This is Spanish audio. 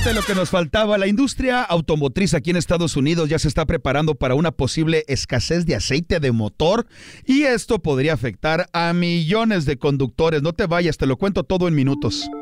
De lo que nos faltaba, la industria automotriz aquí en Estados Unidos ya se está preparando para una posible escasez de aceite de motor y esto podría afectar a millones de conductores. No te vayas, te lo cuento todo en minutos.